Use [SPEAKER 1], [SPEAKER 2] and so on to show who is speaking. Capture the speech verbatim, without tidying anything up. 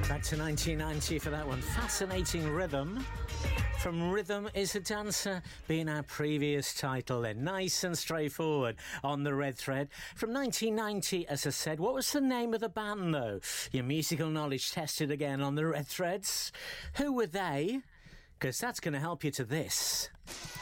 [SPEAKER 1] Back to nineteen ninety for that one. Fascinating Rhythm. From Rhythm is a Dancer being our previous title then. Nice and straightforward on the red thread. From nineteen ninety, as I said, what was the name of the band though? Your musical knowledge tested again on the red threads. Who were they? Because that's going to help you to this.